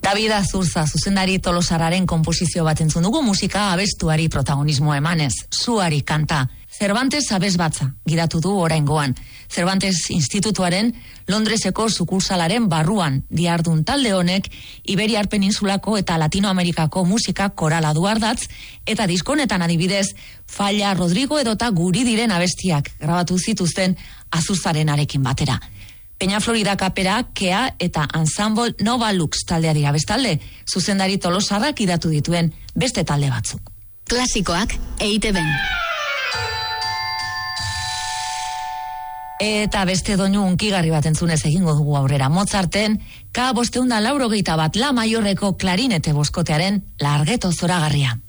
David Azurza, zuzendari tolosarraren konposizio bat entzun dugu, musika abestuari protagonismo emanez, Zuari kanta. Cervantes abesbatza gidatu du oraingoan. Cervantes Institutuaren Londreseko sukursalaren barruan diardun talde honek Iberiar Peninsulako eta Latinoamerikako musika korala du ardatz, eta diskonetan adibidez Falla, Rodrigo edota Guri diren abestiak grabatu zituzten Azurzarenarekin batera. Peña Florida kapera, Kea eta Ensemble Nova Lux taldea dira bestalde, zuzendari tolosarrak idatu dituen beste talde batzuk. Klasikoak EITB-n. Eta beste doinu hunkigarri bat entzunez egingo dugu aurrera. Mozarten K581 La mayorreko klarinete boskotearen Largheto zoragarria.